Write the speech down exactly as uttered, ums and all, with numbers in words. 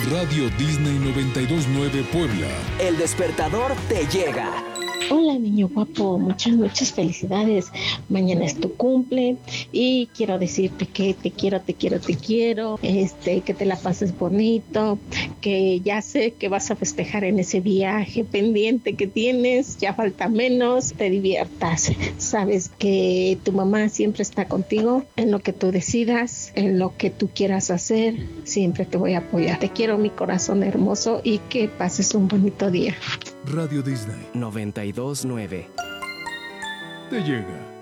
Radio Disney noventa y dos punto nueve Puebla. El despertador te llega. Hola, niño guapo, muchas, muchas felicidades. Mañana es tu cumple y quiero decirte que te quiero, te quiero, te quiero, este, que te la pases bonito, que ya sé que vas a festejar en ese viaje pendiente que tienes, ya falta menos, te diviertas. Sabes que tu mamá siempre está contigo en lo que tú decidas, en lo que tú quieras hacer, siempre te voy a apoyar. Te quiero, mi corazón hermoso, y que pases un bonito día. Radio Disney noventa y dos punto nueve te llega.